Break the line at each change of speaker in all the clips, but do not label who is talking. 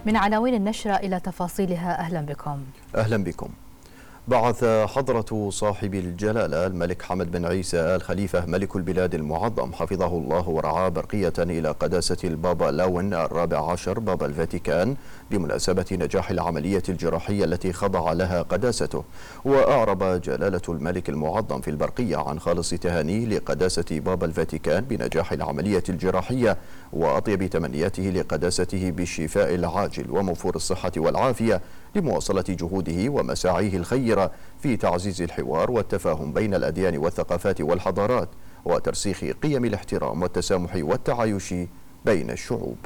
من عناوين النشرة إلى تفاصيلها، أهلا بكم.
أهلا بكم. بعث حضرة صاحب الجلالة الملك حمد بن عيسى آل خليفة ملك البلاد المعظم حفظه الله ورعاه برقية إلى قداسة البابا لاون الرابع عشر بابا الفاتيكان بمناسبة نجاح العملية الجراحية التي خضع لها قداسته. وأعرب جلالة الملك المعظم في البرقية عن خالص تهانيه لقداسة بابا الفاتيكان بنجاح العملية الجراحية وأطيب تمنياته لقداسته بالشفاء العاجل وموفور الصحة والعافية لمواصلة جهوده ومساعيه الخيرة في تعزيز الحوار والتفاهم بين الأديان والثقافات والحضارات وترسيخ قيم الاحترام والتسامح والتعايش بين الشعوب.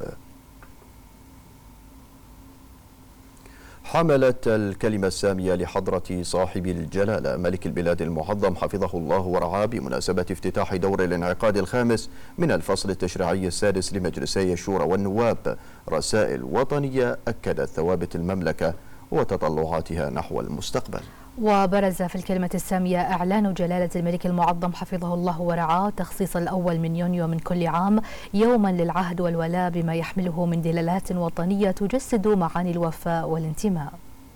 حملت الكلمة السامية لحضرة صاحب الجلالة ملك البلاد المعظم حفظه الله ورعاه بمناسبة افتتاح دور الانعقاد الخامس من الفصل التشريعي السادس لمجلسي الشورى والنواب رسائل وطنية أكدت ثوابت المملكة وتطلعاتها نحو المستقبل.
وبرز في الكلمة السامية إعلان جلالة الملك المعظم حفظه الله ورعاه تخصيص الأول من يونيو من كل عام يوما للعهد والولاء بما يحمله من دلالات وطنية تجسد معاني الوفاء والانتماء.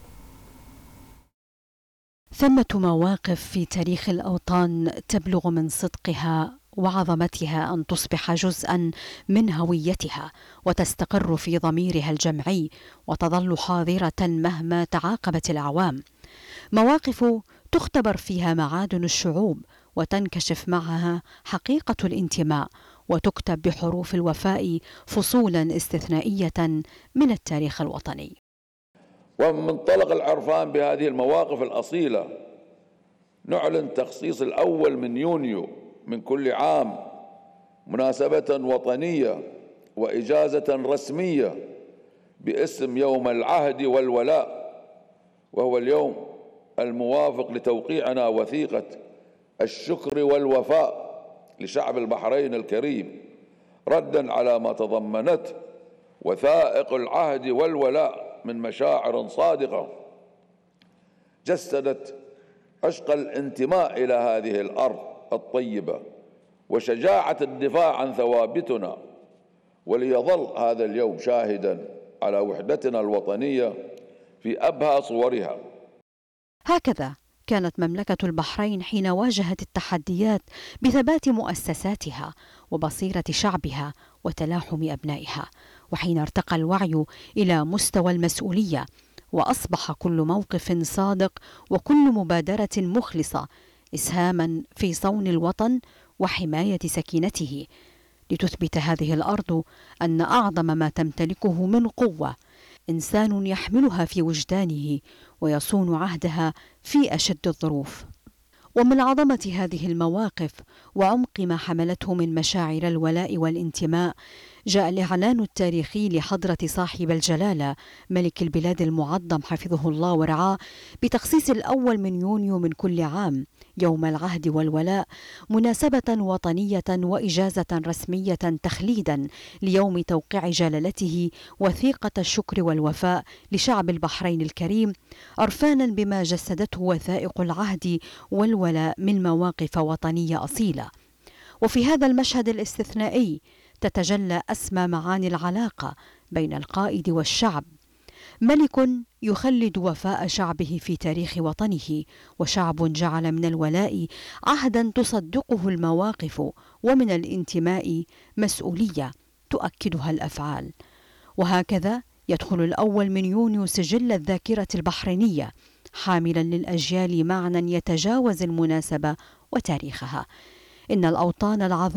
ثمة مواقف في تاريخ الأوطان تبلغ من صدقها وعظمتها أن تصبح جزءا من هويتها وتستقر في ضميرها الجمعي وتظل حاضرة مهما تعاقبت الأعوام. مواقف تختبر فيها معادن الشعوب وتنكشف معها حقيقة الانتماء وتكتب بحروف الوفاء فصولا استثنائية من التاريخ الوطني.
ومن منطلق العرفان بهذه المواقف الأصيلة نعلن تخصيص الأول من يونيو من كل عام مناسبة وطنية وإجازة رسمية باسم يوم العهد والولاء، وهو اليوم الموافق لتوقيعنا وثيقة الشكر والوفاء لشعب البحرين الكريم ردا على ما تضمنته وثائق العهد والولاء من مشاعر صادقة جسدت عشق الانتماء إلى هذه الأرض الطيبة وشجاعة الدفاع عن ثوابتنا، وليظل هذا اليوم شاهدا على وحدتنا الوطنية في أبهى صورها.
هكذا كانت مملكة البحرين حين واجهت التحديات بثبات مؤسساتها وبصيرة شعبها وتلاحم أبنائها، وحين ارتقى الوعي إلى مستوى المسؤولية وأصبح كل موقف صادق وكل مبادرة مخلصة إسهاما في صون الوطن وحماية سكينته، لتثبت هذه الأرض أن أعظم ما تمتلكه من قوة إنسان يحملها في وجدانه ويصون عهدها في أشد الظروف. ومن عظمة هذه المواقف وعمق ما حملته من مشاعر الولاء والانتماء جاء الإعلان التاريخي لحضرة صاحب الجلالة ملك البلاد المعظم حفظه الله ورعاه بتخصيص الأول من يونيو من كل عام يوم العهد والولاء مناسبة وطنية وإجازة رسمية تخليدا ليوم توقيع جلالته وثيقة الشكر والوفاء لشعب البحرين الكريم، عرفانا بما جسدته وثائق العهد والولاء من مواقف وطنية أصيلة. وفي هذا المشهد الاستثنائي تتجلى أسمى معاني العلاقة بين القائد والشعب، ملك يخلد وفاء شعبه في تاريخ وطنه، وشعب جعل من الولاء عهدا تصدقه المواقف ومن الانتماء مسؤولية تؤكدها الأفعال. وهكذا يدخل الأول من يونيو سجل الذاكرة البحرينية حاملا للأجيال معنى يتجاوز المناسبة وتاريخها. إن الأوطان العظيمة